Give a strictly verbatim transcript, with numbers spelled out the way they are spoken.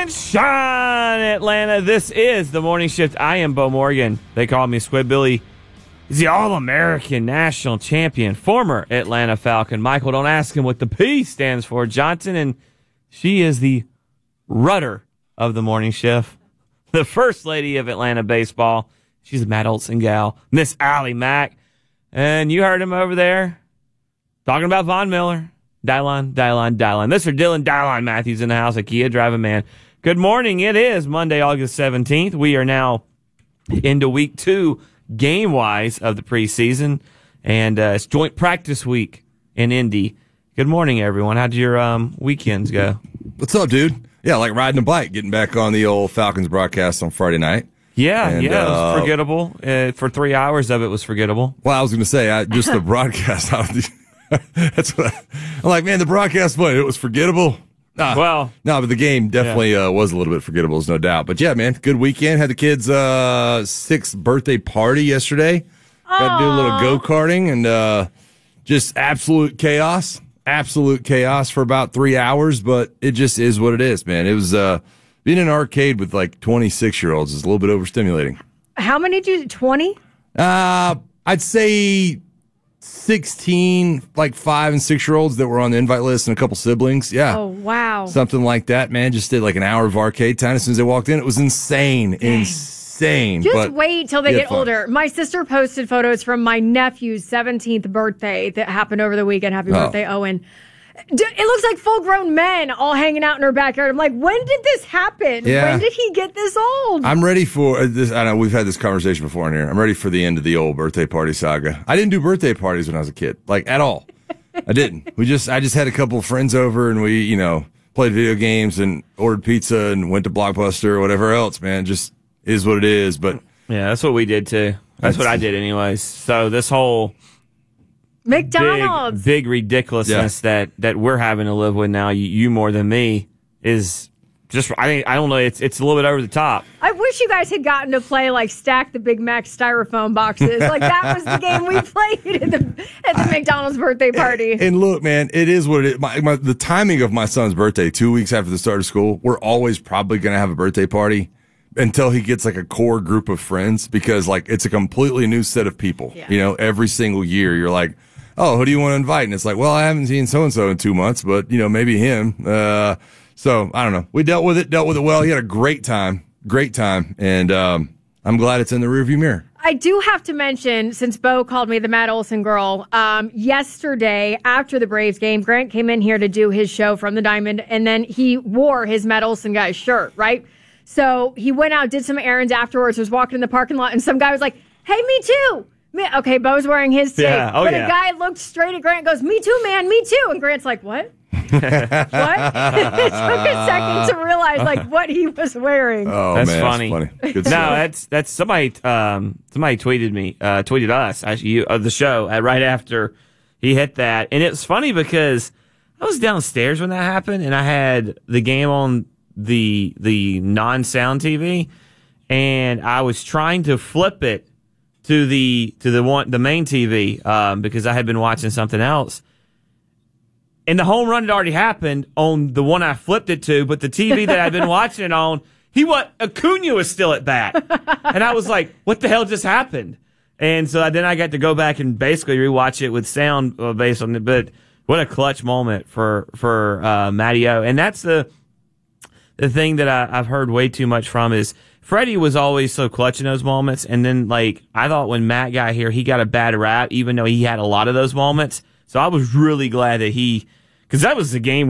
and shine, Atlanta. This is the Morning Shift. I am Bo Morgan. They call me Squidbilly. He's the All-American National Champion, former Atlanta Falcon. Michael, don't ask him what the P stands for. Johnson, and she is the rudder of the Morning Shift, the first lady of Atlanta baseball. She's a Matt Olson gal, Miss Allie Mack. And you heard him over there talking about Von Miller. Dylon, Dylon, Dylon. Mister Dylan Dylon Matthews in the house at Kia Driving Man. Good morning. It is Monday, August seventeenth. We are now into week two, game-wise, of the preseason. And uh, it's joint practice week in Indy. Good morning, everyone. How'd your um, weekends go? What's up, dude? Yeah, like riding a bike, getting back on the old Falcons broadcast on Friday night. Yeah, and, yeah, it was uh, forgettable. Uh, for three hours of it was forgettable. Well, I was going to say, I, just the broadcast. That's what I, I'm like, man, the broadcast, what, it was forgettable? Nah, well, no, but the game definitely yeah. uh, was a little bit forgettable, there's no doubt. But yeah, man, good weekend. Had the kids' uh, sixth birthday party yesterday. Aww. Got to do a little go-karting and uh, just absolute chaos. Absolute chaos for about three hours, but it just is what it is, man. It was uh, being in an arcade with like twenty-six-year-olds is a little bit overstimulating. How many did you, twenty? Uh, I'd say sixteen, like five and six year olds that were on the invite list and a couple siblings. Yeah. Oh, wow. Something like that, man. Just did like an hour of arcade time as soon as they walked in. It was insane. Dang. Insane. Just but wait till they get fun. older. My sister posted photos from my nephew's seventeenth birthday that happened over the weekend. Happy Oh. birthday, Owen. D- It looks like full-grown men all hanging out in her backyard. I'm like, when did this happen? Yeah. When did he get this old? I'm ready for uh, this. I know we've had this conversation before in here. I'm ready for the end of the old birthday party saga. I didn't do birthday parties when I was a kid, like at all. I didn't. We just, I just had a couple of friends over and we, you know, played video games and ordered pizza and went to Blockbuster or whatever else, man. Just is what it is. But yeah, that's what we did too. That's, that's what I did anyways. So this whole McDonald's. Big, big ridiculousness yeah. that, that we're having to live with now, you, you more than me, is just, I think, I don't know, it's it's a little bit over the top. I wish you guys had gotten to play, like, stack the Big Mac styrofoam boxes. Like, that was the game we played at the, at the McDonald's birthday party. And, and look, man, it is what it is. My, my, the timing of my son's birthday, two weeks after the start of school, we're always probably going to have a birthday party until he gets like a core group of friends, because like it's a completely new set of people. Yeah. You know, every single year you're like, oh, who do you want to invite? And it's like, well, I haven't seen so-and-so in two months, but you know, maybe him. Uh, so I don't know. We dealt with it, dealt with it well. He had a great time, great time. And, um, I'm glad it's in the rearview mirror. I do have to mention, since Bo called me the Matt Olson girl, um, yesterday after the Braves game, Grant came in here to do his show from the Diamond, and then he wore his Matt Olson guy's shirt, right? So he went out, did some errands afterwards, was walking in the parking lot, and some guy was like, hey, me too. Me- okay, Bo's wearing his tape. Yeah. Oh, but yeah. a guy looked straight at Grant and goes, me too, man, me too. And Grant's like, what? What? It took a second to realize like what he was wearing. Oh, that's man, funny. That's funny. Good no, stuff. that's that's somebody. Um, somebody tweeted me, uh, tweeted us actually you, uh, the show uh, right after he hit that, and it was funny because I was downstairs when that happened, and I had the game on the the non-sound T V, and I was trying to flip it to the to the one the main T V um, because I had been watching something else. And the home run had already happened on the one I flipped it to, but the T V that I'd been watching it on, he what Acuna was still at bat, and I was like, "What the hell just happened?" And so then I got to go back and basically rewatch it with sound uh, based on it. But what a clutch moment for for uh, Matty O. And that's the the thing that I, I've heard way too much from is Freddie was always so clutch in those moments, and then like I thought when Matt got here, he got a bad rap, even though he had a lot of those moments. So I was really glad that he, because that was the game